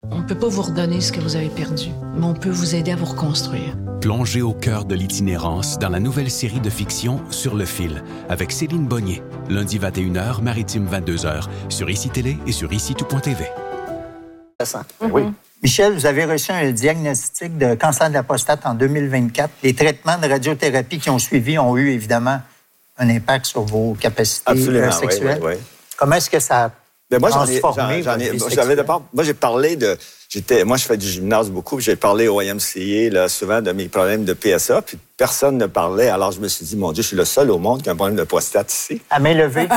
On ne peut pas vous redonner ce que vous avez perdu, mais on peut vous aider à vous reconstruire. Plongez au cœur de l'itinérance dans la nouvelle série de fiction Sur le fil, avec Céline Bonnier, lundi 21h, maritime 22h, sur ICI Télé et sur ICI-tout.tv. Oui. Michel, vous avez reçu un diagnostic de cancer de la prostate en 2024. Les traitements de radiothérapie qui ont suivi ont eu évidemment un impact sur vos capacités sexuelles. Oui. Comment est-ce que ça a moi, transformé j'en ai, votre vie j'avais sexuelle? d'abord, moi, j'ai parlé de... Moi, je fais du gymnase beaucoup, puis j'ai parlé au YMCA là, souvent de mes problèmes de PSA, puis personne ne parlait. Alors, je me suis dit, mon Dieu, je suis le seul au monde qui a un problème de prostate ici. À main levée.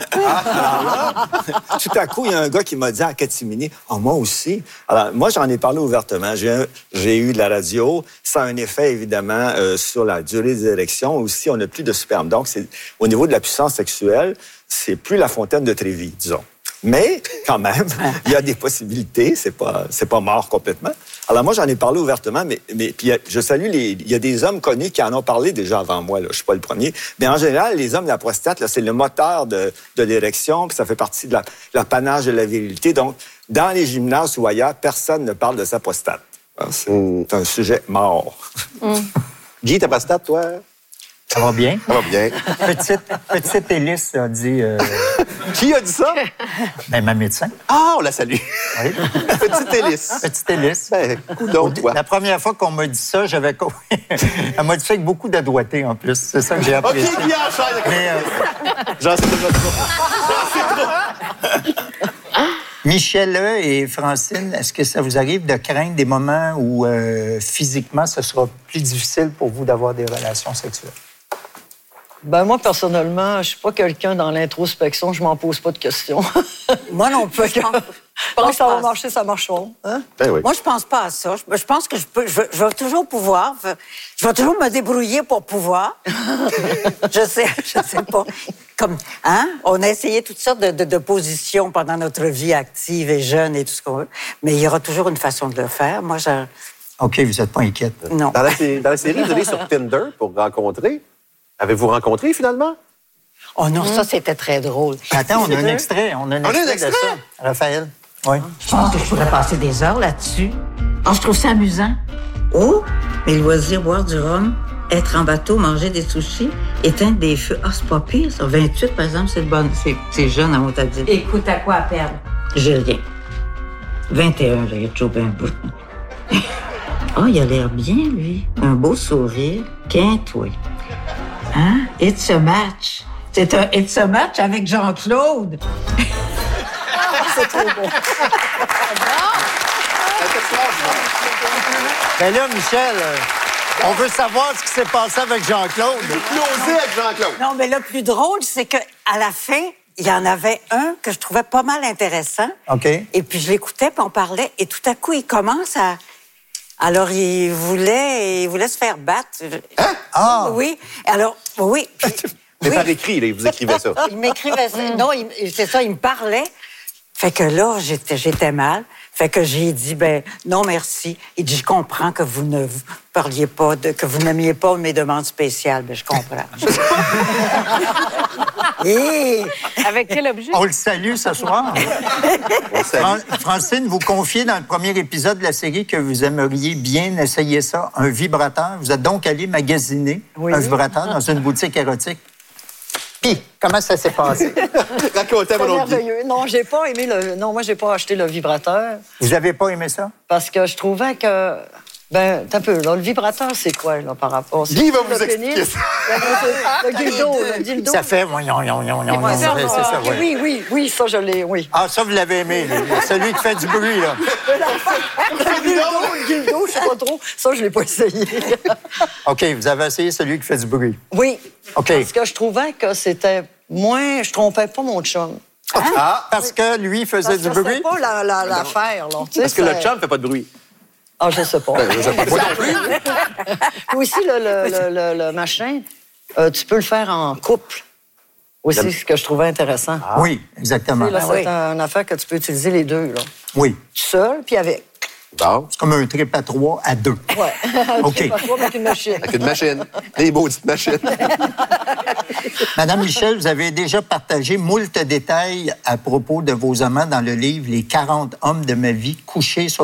Tout à coup, il y a un gars qui m'a dit à Catimini, « Ah, moi aussi. » Alors, moi, j'en ai parlé ouvertement. J'ai eu de la radio. Ça a un effet, évidemment, sur la durée des érections. Aussi, on n'a plus de sperme. Donc, au niveau de la puissance sexuelle, c'est plus la fontaine de Trévi, disons. Mais, quand même, il y a des possibilités. C'est pas mort complètement. Alors, moi, j'en ai parlé ouvertement, mais puis je salue il y a des hommes connus qui en ont parlé déjà avant moi, là. Je suis pas le premier. Mais en général, les hommes de la prostate, là, c'est le moteur de l'érection, puis ça fait partie de l'apanage de la virilité. Donc, dans les gymnases ou ailleurs, personne ne parle de sa prostate. C'est un sujet mort. Guy, ta prostate, toi? Ça va bien? Ça va bien. Petite hélice, a dit... Qui a dit ça? Ben, ma médecin. Ah, on la salue. Oui. Petite hélice. Petite hélice. Ben, coudonc, toi. La première fois qu'on m'a dit ça, j'avais... Elle m'a dit ça avec beaucoup d'adroité, en plus. C'est ça que j'ai apprécié. OK, Guy, enchaîne. Mais, J'en sais déjà trop. Michel et Francine, est-ce que ça vous arrive de craindre des moments où physiquement, ce sera plus difficile pour vous d'avoir des relations sexuelles? Ben moi, personnellement, je suis pas quelqu'un dans l'introspection. Je m'en pose pas de questions. Moi non plus. Je Quand ça va marcher, ça marchera. Hein? Ben oui. Moi, je pense pas à ça. Je pense que je vais toujours pouvoir. Je vais toujours me débrouiller pour pouvoir. je sais pas. Comme, hein? On a essayé toutes sortes de positions pendant notre vie active et jeune et tout ce qu'on veut. Mais il y aura toujours une façon de le faire. Moi, OK, vous n'êtes pas inquiète. non. Dans la série, vous allez sur Tinder pour rencontrer. Avez-vous rencontré, finalement? Oh non, ça, c'était très drôle. Attends, on a un extrait. On a un extrait de ça. Raphaël? Oui. Je pense que je pourrais passer des heures là-dessus. Oh, je trouve ça amusant. Oh, mes loisirs, boire du rhum, être en bateau, manger des sushis, éteindre des feux. Ah, c'est pas pire, ça. 28, par exemple, c'est jeune à mon avis. Écoute, à quoi à perdre? J'ai rien. 21, là, il est toujours bien beau. Ah, il a l'air bien, lui. Un beau sourire. Quintoué. Hein? It's a match. C'est un It's a match avec Jean-Claude. C'est trop beau. Ben là, Michel, on veut savoir ce qui s'est passé avec Jean-Claude. Closé avec Jean-Claude. Non, mais le plus drôle, c'est qu'à la fin, il y en avait un que je trouvais pas mal intéressant. OK. Et puis je l'écoutais, puis on parlait, et tout à coup, il commence à... Alors, il voulait se faire battre. Hein? Ah! Oui. Alors, oui. Puis, Mais oui, par écrit, là, il vous écrivait ça. il m'écrivait ça. Non, c'est ça, il me parlait. Fait que là, j'étais mal. Fait que j'ai dit, ben non, merci. Il dit, je comprends que vous ne parliez pas, que vous n'aimiez pas mes demandes spéciales. Ben, je comprends. Et... Avec quel objet? On le salue ce soir. On salue. Francine, vous confiez dans le premier épisode de la série que vous aimeriez bien essayer ça, un vibrateur. Vous êtes donc allé magasiner un vibrateur dans une boutique érotique. Puis, comment ça s'est passé? Racontez C'est mon autre Guy. merveilleux. Non, j'ai pas aimé Non, moi, j'ai pas acheté le vibrateur Vous n'avez pas aimé ça? parce que je trouvais que... Ben, t'as peu, là. Le vibrateur, c'est quoi, là, par rapport... Guy va vous Le pénis, expliquer ça. Le dildo. Ça fait... C'est ça, oui. Oui, ça, je l'ai, oui. Ah, ça, vous l'avez aimé, là. Celui qui fait du bruit, là. Le dildo, je sais pas trop. Ça, je l'ai pas essayé. OK, vous avez essayé celui qui fait du bruit. Oui. OK. Parce que je trouvais que c'était moins... Je trompais pas mon chum. Ah, parce que lui faisait du bruit? C'est pas l'affaire, là. Tu sais, Parce que le c'est- chum fait pas de bruit. Ah, je sais pas. Moi non plus. Puis aussi, le machin, tu peux le faire en couple. Aussi, ce que je trouvais intéressant. Oui, exactement. Tu sais, là, oui. c'est une affaire que tu peux utiliser les deux, là. Oui, Seul, puis avec. Bon, c'est comme un trip à 3 à 2. Ouais. OK. Pas toi, avec une machine. avec une machine. Des maudites machines. Madame Michel, vous avez déjà partagé moult détails à propos de vos amants dans le livre « Les 40 hommes de ma vie couchés sur